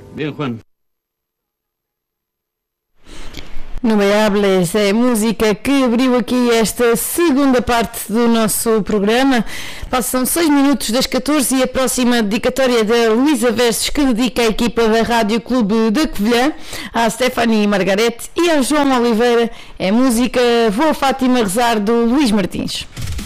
Bien, Juan. No Baiables é a música que abriu aqui esta segunda parte do nosso programa. Passam 6 minutos das 14 e a próxima dedicatória da Luísa Versos, que dedica à equipa da Rádio Clube da Covilhã, à Stephanie Margarete e ao João Oliveira, é a música Vou a Fátima Rezar, do Luís Martins.